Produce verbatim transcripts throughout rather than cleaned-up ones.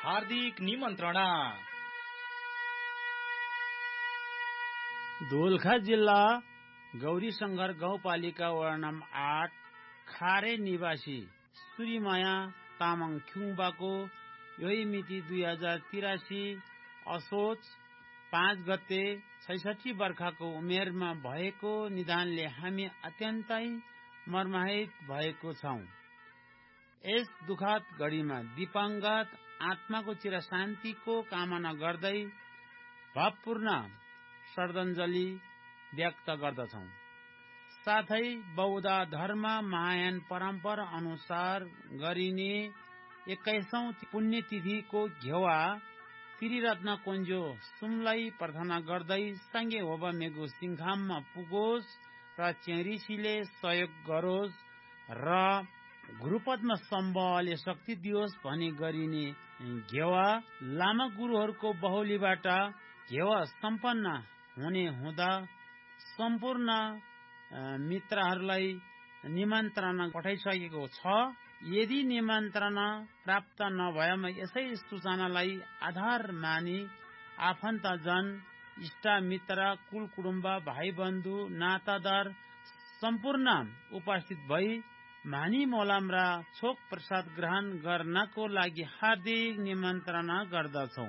हार्दिक निमन्त्रणा। दोलखा जिल्ला गौरीशंकर गाउँपालिका वडा नम्बर आठ खारे निवासी सूर्यमाया तामाङ खुङबाको यही मिति दुई हजार तिरासी असोज पाँच गते छैसठी वर्षको उमेरमा भएको निदानले हामी अत्यन्तै मर्माहित भएको छौं। यस दुखद घडीमा दिवंगत आत्माको चिर शान्तिको कामना गर्दै भावपूर्ण श्रद्धाञ्जली व्यक्त गर्दछौं। साथै बौद्ध धर्म महायान परम्परा अनुसार गरिने एक्काइसौं पुण्यतिथिको घेवा त्रिरत्न कुञ्जो सुमलाई प्रार्थना गर्दै सँगै होबा मेगु सिङखाममा पुगोस् र चेरिसीले सहयोग गरोस् र गुरुपद्म स्तम्भले शक्ति दियोस् भनी गरिने घेवा लामा गुरुहरूको बहुलीबाट घेवा सम्पन्न हुने हुँदा सम्पूर्ण मित्रहरूलाई निमन्त्रणा पठाइसकेको छ। यदि निमन्त्रणा प्राप्त नभएमा यसै सूचनालाई आधार मानी आफन्तजन इष्ट मित्र कुल कुटुम्ब भाइ बन्धु नातादार सम्पूर्ण उपस्थित भई मानी मोलाम र छोक प्रसाद ग्रहण गर्नको लागि हार्दिक निमन्त्रणा गर्दछौं।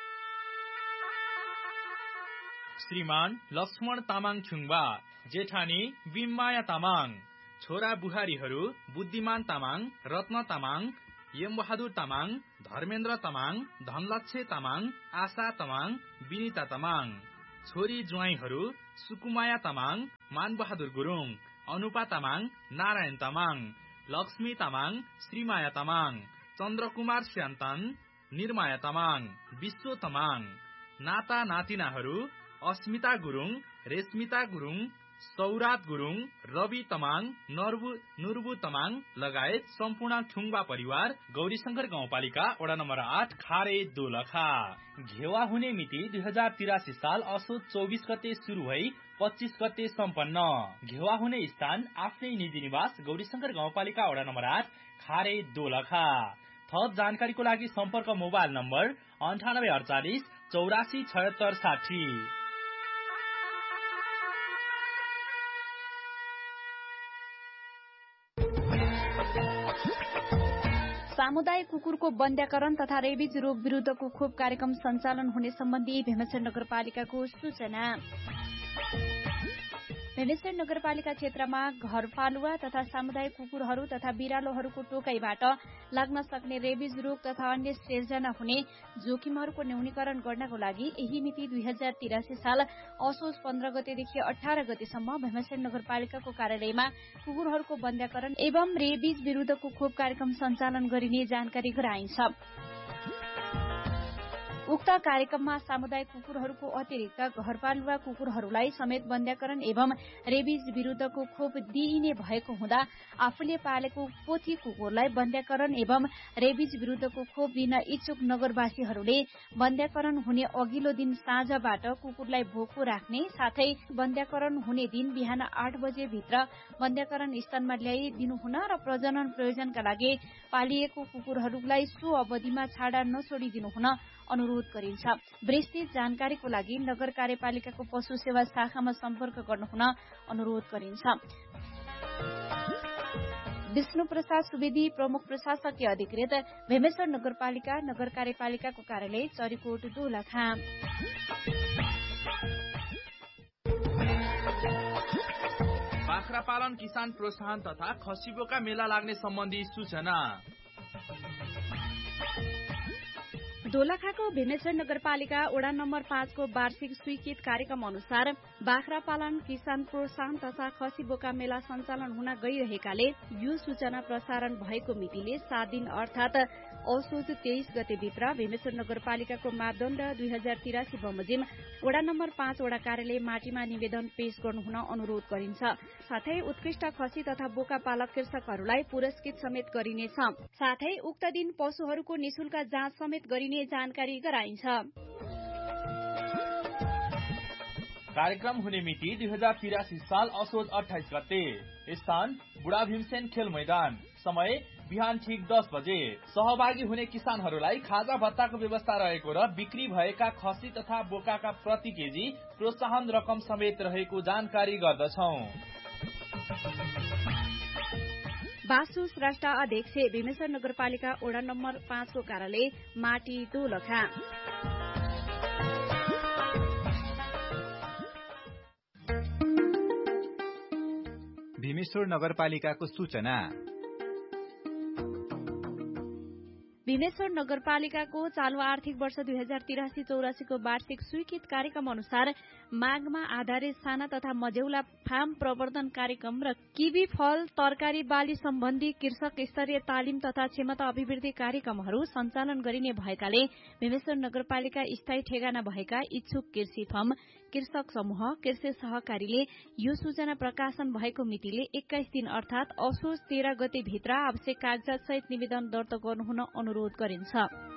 श्रीमान लक्ष्मण तामाङ खुङबा, जेठानी बिममाया तामाङ, छोरा बुहारीहरू बुद्धिमान तामाङ, रत्न तामाङ, यमबहादुर तामाङ, धर्मेन्द्र तामाङ, धनलक्ष्य तामाङ, आशा तामाङ, विनिता तामाङ, छोरी ज्वाइँहरू सुकुमाया तामाङ, मानबहादुर गुरुङ, अनुपा तामाङ, नारायण तामाङ, लक्ष्मी तामाङ, श्रीमाया तामाङ, चन्द्रकुमार स्यान्तन, निर्माया तामाङ, विश्व तामाङ, नाता नातिनाहरू अस्मिता गुरुङ, रेशमिता गुरुङ, सौरात गुरुङ, रवि तामाङ, नर्बु नुर्बु तामाङ लगायत सम्पूर्ण खुङबा परिवार गौरीशंकर गाउँपालिका वडा नम्बर आठ खारे दोलखा। घेवा हुने मिति दुई हजार तिरासी साल असोज चौबिस गते शुरू भई पच्चीस गते सम्पन्न। घेवा हुने स्थान आफ्नै निजी निवास गौरीशंकर गाउँपालिका वडा नम्बर आठ खारे दोलखा। थप जानकारीको लागि सम्पर्क मोबाइल नम्बर अन्ठानब्बे अडचालिस चौरासी छयत्तर साठी। सामुदायिक कुकुरको बन्ध्याकरण तथा रेबिज रोग विरुद्धको खोप कार्यक्रम सञ्चालन हुने सम्बन्धी भेमेसर नगरपालिकाको सूचना। भेमेसर नगरपालिका क्षेत्रमा घरपालुवा तथा सामुदायिक कुकुरहरू तथा बिरालोहरूको टोकाइबाट लाग्न सक्ने रेबिज रोग तथा अन्य सिर्जना हुने जोखिमहरूको न्यूनीकरण गर्नको लागि यही मिति दुई हजार तिरासी साल असोज पन्ध्र गतेदेखि अठार गतेसम्म भेमेसर नगरपालिकाको कार्यालयमा कुकुरहरूको बन्ध्याकरण एवं रेबिज विरुद्धको खोप कार्यक्रम सञ्चालन गरिने जानकारी गराइन्छ। उक्त कार्यक्रममा सामुदायिक कुकुरहरूको अतिरिक्त घरपालुवा कुकुरहरूलाई समेत बन्ध्याकरण एवं रेबिज विरुद्धको खोप दिइने भएको हुँदा आफूले पालेको पोथी कुकुरलाई बन्ध्याकरण एवं रेबिज विरुद्धको खोप दिन इच्छुक नगरवासीहरूले बन्ध्याकरण हुने अघिल्लो दिन साँझबाट कुकुरलाई भोको राख्ने साथै बन्ध्याकरण हुने दिन बिहान आठ बजे भित्र बन्ध्याकरण स्थानमा ल्याइदिनुहुन र प्रजनन प्रयोजनका लागि पालिएको कुकुरहरूलाई सो अवधिमा छाडा नछोडिदिनुहुन अनुरोध गरिन्छ। विस्तृत जानकारीको लागि नगर कार्यपालिकाको पशु सेवा शाखामा सम्पर्क गर्नुहुन अनुरोध गरिन्छ। विष्णु प्रसाद सुवेदी, प्रमुख प्रशासकीय अधिकृत, भेमेसर नगरपालिका, नगर कार्यपालिकाको कार्यालय, चरीकोट, दोलखा। बाख्रा पालन किसान प्रोत्साहन तथा खसीबोका मेला लाग्ने सम्बन्धी सूचना। दोलखाको भेमेसर नगरपालिका वडा नम्बर पाँचको वार्षिक स्वीकृत कार्यक्रम अनुसार बाख्रा पालन किसान प्रोत्साहन तथा खसी बोका मेला सञ्चालन हुन गइरहेकाले यो सूचना प्रसारण भएको मितिले सात दिन अर्थात असोज तेइस गते भित्र भेमेसर नगरपालिकाको मापदण्ड दुई हजार तिरासी बमोजिम वडा नम्बर पाँच वडा कार्यालय माटीमा निवेदन पेश गर्नुहुन अनुरोध गरिन्छ। साथै उत्कृष्ट खसी तथा बोका पालक कृषकहरूलाई पुरस्कृत समेत गरिनेछ। साथै उक्त दिन पशुहरूको निशुल्क जाँच समेत गरिने जानकारी गराइन्छ। कार्यक्रम हुने मिति दुई हजार तिरासी साल असोज अठाइस गते। स्थान बुढा भीमसेन खेल मैदान। समय बिहान ठिक दस बजे। सहभागी हुने किसानहरूलाई खाजा भत्ताको व्यवस्था रहेको र बिक्री भएका खसी तथा बोकाका प्रति केजी प्रोत्साहन रकम समेत रहेको जानकारी गर्दछौं। बासु श्रेष्ठ अध्यक्ष भीमेश्वर नगरपालिका वडा नम्बर पाँचको कार्यालय माटी दोलखा। भीमेश्वर नगरपालिकाको सूचना। भीमेश्वर नगरपालिकाको चालु आर्थिक वर्ष दुई हजार तिरासी चौरासीको वार्षिक स्वीकृत कार्यक्रम अनुसार मागमा आधारित साना तथा मझौला फार्म प्रवर्धन कार्यक्रम र किवी फल तरकारी बाली सम्बन्धी कृषक स्तरीय तालिम तथा क्षमता अभिवृद्धि कार्यक्रमहरू सञ्चालन गरिने भएकाले भीमेश्वर नगरपालिका स्थायी ठेगाना भएका इच्छुक कृषि फर्म कृषक समूह कृषि सहकारीले यो सूचना प्रकाशन भएको मितिले एक्काइस दिन अर्थात असोज तेह्र गते भित्र आवश्यक कागजात सहित निवेदन दर्ता गर्नुहुन अनुरोध गरिन्छ।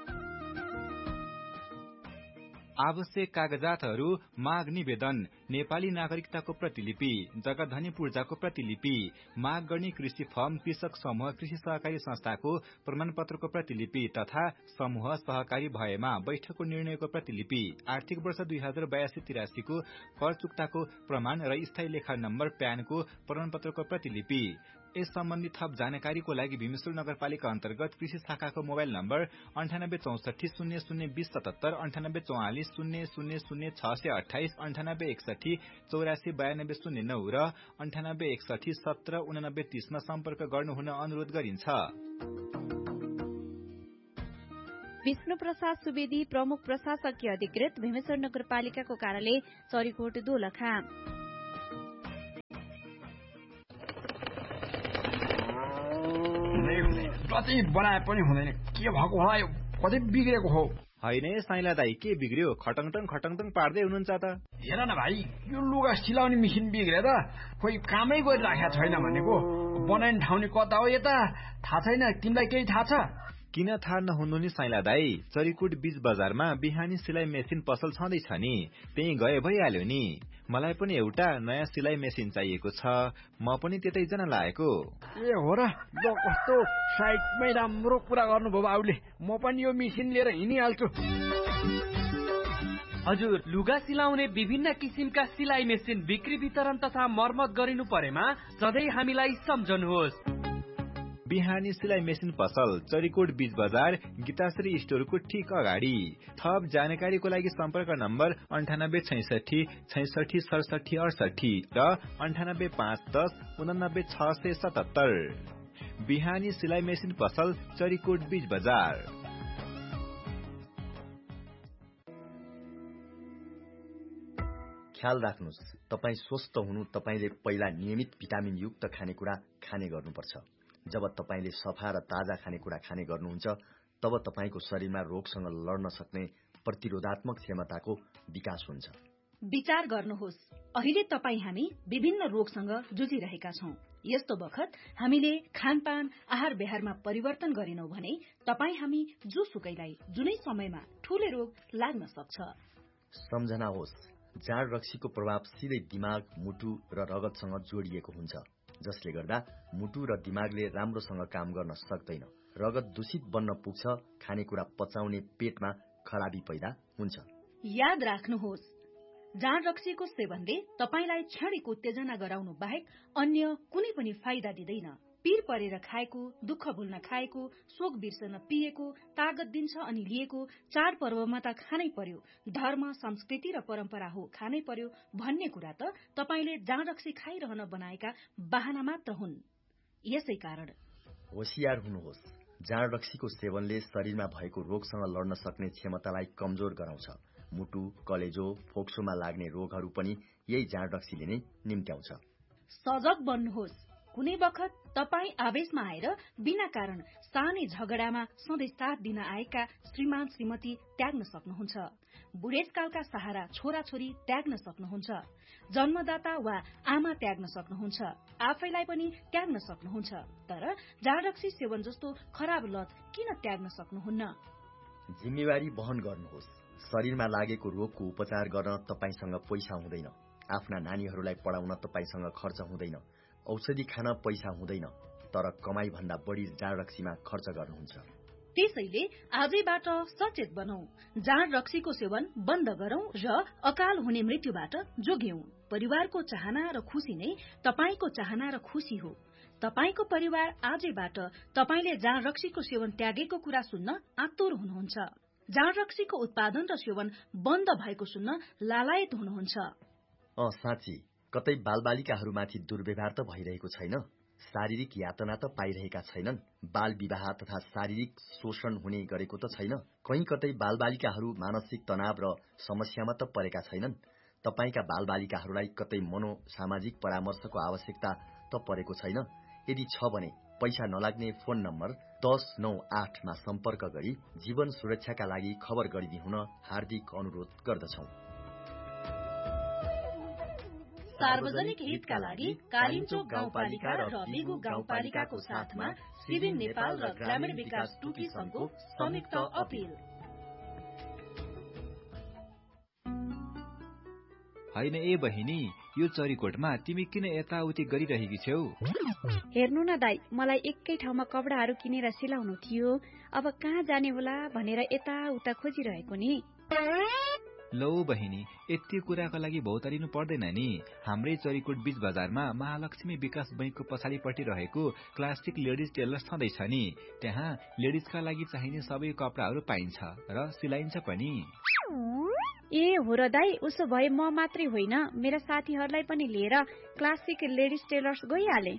आवश्यक कागजातहरू माग निवेदन, नेपाली नागरिकताको प्रतिलिपि, जग्गाधनी पूर्जाको प्रतिलिपि, माग गर्ने कृषि फर्म कृषक समूह कृषि सहकारी संस्थाको प्रमाणपत्रको प्रतिलिपि तथा समूह सहकारी भएमा बैठकको निर्णयको प्रतिलिपि, आर्थिक वर्ष दुई हजार बयासी तिरासीको कर चुक्ताको प्रमाण र स्थायी लेखा नम्बर प्यानको प्रमाणपत्रको प्रतिलिपि। यस सम्बन्धी थप जानकारीको लागि भीमेश्वर नगरपालिका अन्तर्गत कृषि शाखाको मोबाइल नम्बर अन्ठानब्बे चौसठी शून्य शून्य बीस सतहत्तर, अन्ठानब्बे चौवालिस शून्य शून्य शून्य छ सय अठाइस, अन्ठानब्बे एकसठी चौरासी बयानब्बे शून्य नौ र अन्ठानब्बे एकसठी सत्र उनानब्बे तीसमा सम्पर्क गर्नुहुन अनुरोध गरिन्छ। विष्णु प्रसाद सुवेदी प्रमुख प्रशासकीय अधिकृत भीमेश्वर नगरपालिकाको कार्यालय चरीकोट दोलखा। जति बनाए पनि हुँदैन, के भएको होला, यो कतै बिग्रेको हो। होइन साइला दाई, के बिग्रियो? खटङटङ खटङटङ पार्दै हुनुहुन्छ त। हेर न भाइ, यो लुगा सिलाउने मेसिन बिग्रेर खोइ कामै गरिराखेको छैन भनेको। बनाउने ठाउँ कता हो यता थाहा छैन, तिमीलाई केही थाहा छ? किन थाहा नहुनु नि साइला दाई, चरीकोट बीच बजारमा बिहानी सिलाइ मेसिन पसल छँदैछ नि, त्यही गए भइहाल्यो नि। मलाई पनि एउटा नयाँ सिलाइ मेसिन चाहिएको छ, म पनि त्यतै जान लागेको। ए हो र, ल कस्तो साइडमै राम्रो कुरा गर्नुभयो बाबुले, म पनि यो मेसिन लिएर हिँडिहाल्छु। हजुर, लुगा सिलाउने विभिन्न किसिमका सिलाइ मेसिन बिक्री वितरण तथा मर्मत गरिनु परेमा सधैँ हामीलाई सम्झनुहोस्। बिहानी सिलाइ मेसिन पसल चरीकोट बीच बजार गीताश्री स्टोरको ठीक अगाडि। थप जानकारीको लागि सम्पर्क नम्बर अन्ठानब्बे छैसठी छैसठी सडसठी अडसठी र अन्ठानब्बे पाँच दस उनानब्बे छ सय सतहत्तर। बिहानी सिलाइ मेसिन पसल चरीकोट बीच बजार। ख्याल राख्नुहोस्, तपाईँ स्वस्थ हुनु तपाईले पहिला नियमित भिटामिन युक्त खानेकुरा खाने गर्नुपर्छ। जब तपाईले सफा र ताजा खानेकुरा खाने गर्नुहुन्छ तब तपाईको शरीरमा रोगसँग लड्न सक्ने प्रतिरोधात्मक क्षमताको विकास हुन्छ। विचार गर्नुहोस्, अहिले तपाई हामी विभिन्न रोगसँग जुझिरहेका छौं। यस्तो बखत हामीले खानपान आहार व्यवहारमा परिवर्तन गरेनौं भने तपाई हामी जोसुकैलाई जुनै समयमा ठूले रोग लाग्न सक्छ। सम्झना होस्, जाँड रक्सीको प्रभाव सिधै दिमाग, मुटु र रगतसँग जोडिएको हुन्छ, जसले गर्दा मुटु र दिमागले राम्रोसँग काम गर्न सक्दैन। रगत दूषित बन्न पुग्छ, खानेकुरा पचाउने पेटमा खराबी पैदा हुन्छ। याद राख्नुहोस्, जाँड रक्सीको सेवनले तपाईलाई क्षणिक उत्तेजना गराउनु बाहेक अन्य कुनै पनि फाइदा दिँदैन। पीर परेर खाएको, दुःख भुल्न खाएको, शोक बिर्सन पिएको तागत दिन्छ अनि लिएको चाडपर्वमा त खानै पर्यो, धर्म संस्कृति र परम्परा हो खानै पर्यो भन्ने कुरा त तपाईले जाँड रक्सी खाइरहन बनाएका बहाना मात्र हुन्। यसै कारण होशियार हुनुहोस्, जाँड रक्सीको सेवनले शरीरमा भएको रोगसँग लड्न सक्ने क्षमतालाई कमजोर गराउँछ। मुटु, कलेजो, फोक्सोमा लाग्ने रोगहरू पनि यही जाँड रक्सीले नै निम्त्याउँछ। सजग बन्नुहोस्, कुनै बखत तपाई आवेशमा आएर बिना कारण सानै झगडामा सधैँ साथ दिन आएका श्रीमान श्रीमती त्याग्न सक्नुहुन्छ। बुढेसकालका सहारा छोराछोरी त्याग्न सक्नुहुन्छ। जन्मदाता वा आमा त्याग्न सक्नुहुन्छ। आफैलाई पनि त्याग्न सक्नुहुन्छ। तर जाँड रक्सी सेवन जस्तो खराब लत किन त्याग्न सक्नुहुन्न? जिम्मेवारी वहन गर्नुहोस्। शरीरमा लागेको रोगको उपचार गर्न तपाईसँग पैसा हुँदैन। आफ्ना नानीहरूलाई पढाउन तपाईसँग खर्च हुँदैन। औषधि खान पैसा हुँदैन। तर कमाई भन्दा बढी जाँड रक्सीमा खर्च गर्नुहुन्छ। त्यसैले आजैबाट सचेत बनौं, जाँड रक्सीको सेवन बन्द गरौं र अकाल हुने मृत्युबाट जोग्यौं। परिवारको चाहना र खुशी नै तपाईको चाहना र खुशी हो। तपाईको परिवार आजैबाट तपाईले जाँड रक्सीको सेवन त्यागेको कुरा सुन्न आतुर हुनुहुन्छ। जाँड रक्सीको उत्पादन र सेवन बन्द भएको सुन्न लालायत हुनुहुन्छ। अँ साँच्ची, कतै बालबालिकाहरूमाथि दुर्व्यवहार त भइरहेको छैन, शारीरिक यातना त पाइरहेका छैनन्, बाल विवाह तथा शारीरिक शोषण हुने गरेको त छैन, कहीँ कतै बालबालिकाहरू मानसिक तनाव र समस्यामा त परेका छैनन्। तपाईका बालबालिकाहरूलाई कतै मनोसामाजिक परामर्शको आवश्यकता त परेको छैन। यदि छ भने पैसा नलाग्ने फोन नम्बर दस नौ आठमा सम्पर्क गरी जीवन सुरक्षाका लागि खबर गरिदिनुहुन हार्दिक अनुरोध गर्दछौं। सार्वजनिक हितका लागि कालिम्चोक गाउँपालिका र रलिगु गाउँपालिकाको साथमा सिभिन नेपाल र ग्रामीण विकास टुकी संघको संयुक्त अपील। होइन ए बहिनी, यो चरीकोटमा तिमी किन यताउति गरिरहेकी छेउ? हेर्नु न दाई, मलाई एकै ठाउँमा कपडाहरू किनेर सिलाउनु थियो, अब कहाँ जाने होला भनेर यताउता खोजिरहेको नि। लौ बहिनी, यति कुराको लागि भौतारिनु पर्दैन नि। हाम्रै चरीकोट बीच बजारमा महालक्ष्मी विकास बैंकको पछाडिपट्टि रहेको क्लासिक लेडिज टेलर्स छँदैछ नि। त्यहाँ लेडिजका लागि चाहिने सबै कपडाहरू पाइन्छ र सिलाइन्छ पनि। ए हो र दाई, उसो भए म मात्रै होइन, मेरा साथीहरूलाई पनि लिएर क्लासिक लेडिज टेलर्स गइहाले।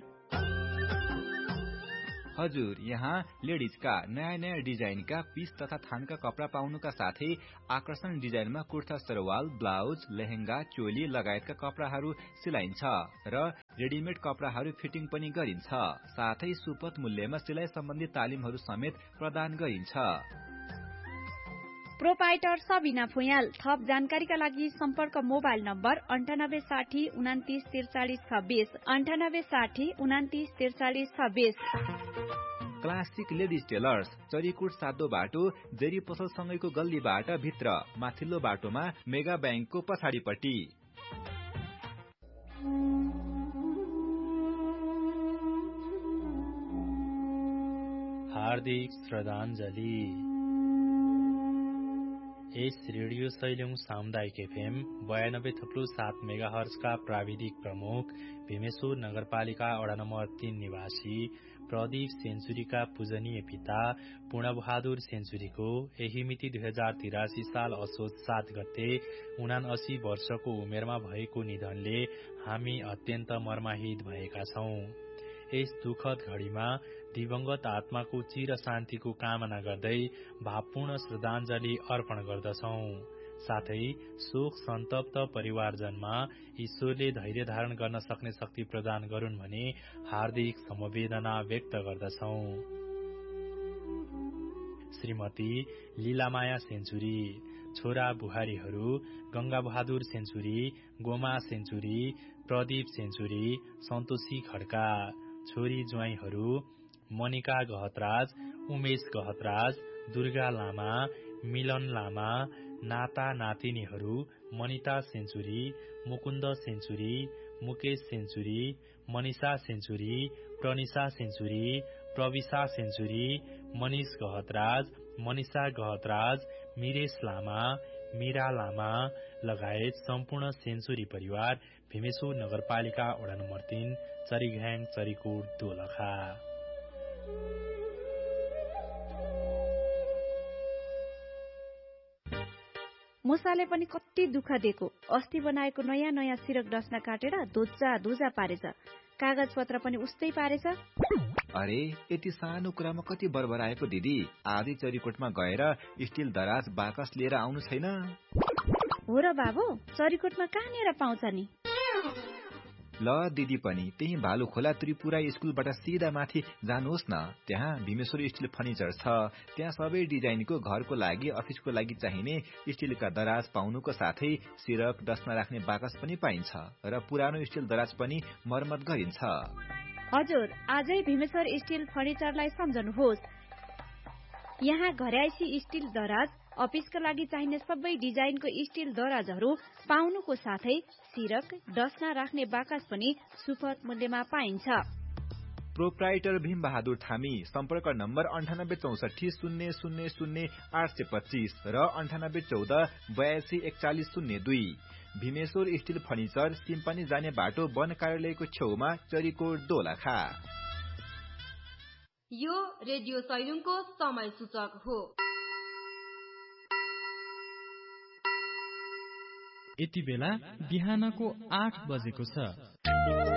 हजुर, यहाँ लेडिजका नयाँ नयाँ डिजाइनका पीस तथा थानका कपडा पाउनुका साथै आकर्षण डिजाइनमा कुर्ता सरवाल, ब्लाउज, लेहेंगा, चोली लगायतका कपडाहरू सिलाइन्छ र रेडिमेड कपडाहरू फिटिङ पनि गरिन्छ। साथै सुपथ मूल्यमा सिलाइ सम्बन्धी तालिमहरू समेत प्रदान गरिन्छ। प्रोपाइटर सबिना फुयाल। थप जानकारीका लागि सम्पर्क मोबाइल नम्बर अन्ठानब्बे साठी उनातिस त्रिचालिस छब्बिस अन्ठानब्बे साठी उनातिस त्रिचालिस छब्बिस। क्लासिक लेडिज टेलर्स, चरीकोट सातो बाटो, जेरी पसलसँगैको गल्लीबाट भित्र, माथिल्लो बाटोमा मेगा ब्याङ्कको पछाडिपट्टि। हार्दिक श्रद्धाञ्जली। यस रेडियो सैल्यौं सामुदायिक एफएम बयानब्बे थप्लु सात मेगा हर्जका प्राविधिक प्रमुख भीमेश्वर नगरपालिका वडा नम्बर तीन निवासी प्रदीप सेन्चुरीका पूजनीय पिता पूर्णबहादुर सेन्चुरीको यही मिति दुई हजार तिरासी साल असोज सात गते उनासी वर्षको उमेरमा भएको निधनले हामी अत्यन्त मर्माहित भएका छौं। यस दुःखद घड़ीमा दिवंगत आत्माको चिर शान्तिको कामना गर्दै भावपूर्ण श्रद्धाञ्जली अर्पण गर्दछौं। साथै शोक सन्तप्त परिवारजनमा ईश्वरले धैर्य धारण गर्न सक्ने शक्ति प्रदान गरून् भनी हार्दिक समवेदना व्यक्त गर्दछौं। श्रीमती लीलामाया सेन्चुरी, छोरा बुहारीहरू Ganga Bahadur century, Goma century, Pradeep century, सन्तोषी खड्का, छोरी ज्वाइँहरू मनिका गहतराज, उमेश गहतराज, दुर्गा लामा, मिलन लामा, नाता नातिनीहरू Manita century, Mukund century, Mukesh century, Manisha century, Pranisha century, Prabisha century, Manish Gahatraj, Manisha Gahatraj, मिरेश लामा, मीरा लामा लगायत सम्पूर्ण सेन्चुरी परिवार भीमेश्वर नगरपालिका वडा नम्बर तीन, चरीघ्याङ, चरीकोट, दोलखा। मुसाले पनि कति दुःख दिएको। अस्ति बनाएको नयाँ नयाँ सिरक डस्ना काटेर धोजा धोजा पारेछ, कागज पत्र पनि उस्तै पारेछ। अरे यति सानो कुरामा कति बरबराएको दिदी। आधी चरीकोटमा गएर स्टिल दराज बाकस लिएर आउनु छैन? हो र बाबु, चरीकोटमा कहाँनिर पाउँछ नि? ल दिदी पनि त्यही भालु खोला त्रिपुरा स्कुलबाट सिधा माथि जानुहोस् न, त्यहाँ भीमेश्वर स्टिल फर्निचर छ। त्यहाँ सबै डिजाइनको घरको लागि, अफिसको लागि चाहिने स्टिलका दराज पाउनुको साथै सिरक डस्ना राख्ने बाकस पनि पाइन्छ र पुरानो स्टिल दराज पनि मर्मत गरिन्छ। हजुर, आजै भीमेश्वर स्टिल फर्निचरलाई सम्झनुहोस्। यहाँ घरायसी स्टिल दराज, अफिसका लागि चाहिने सबै डिजाइनको स्टिल दराजहरू पाउनुको साथै सिरक डस्ना राख्ने बाकस पनि सुपथ मूल्यमा पाइन्छ। प्रोप्राइटर भीम बहादुर थामी। सम्पर्क नम्बर अन्ठानब्बे चौसठी शून्य शून्य शून्य आठ सय पच्चीस र अन्ठानब्बे चौध बयासी एकचालिस शून्य दुई। भीमेश्वर स्टिल फर्निचर, सिम्पानी जाने बाटो वन कार्यालयको छेउमा, चरीकोट दोलखा। यो रेडियो सैलुङको समय सूचक हो। यति बेला बिहानको आठ बजेको छ।